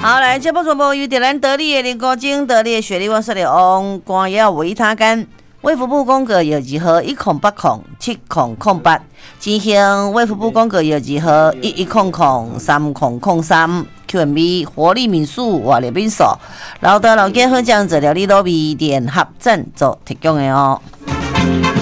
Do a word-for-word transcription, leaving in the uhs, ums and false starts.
好，来节目全部由咱得力的林国精、得力的雪莉旺色的王光耀维他干。卫福部公告药剂号一零八零七零零八，进行卫福部公告药剂号一一零零三零零三 Q M B 活力民宿活力民宿，老大老健好酱治疗你都微联合赞助提供的哦。